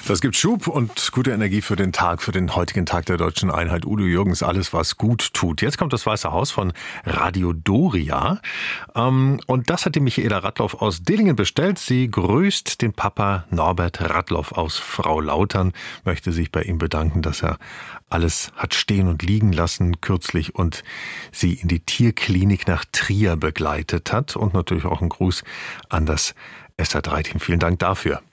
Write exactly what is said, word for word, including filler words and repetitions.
Das gibt Schub und gute Energie für den Tag, für den heutigen Tag der Deutschen Einheit. Udo Jürgens, alles was gut tut. Jetzt kommt das Weiße Haus von Radio Doria. Ähm, und das hat die Michaela Radloff aus Dillingen bestellt. Sie grüßt den Papa Norbert Radloff aus Frau Lautern, möchte sich bei ihm bedanken, dass er alles hat stehen und liegen lassen kürzlich und sie in die Tierklinik nach Trier begleitet hat. Und natürlich auch ein Gruß an das S R drei Team. Vielen Dank dafür.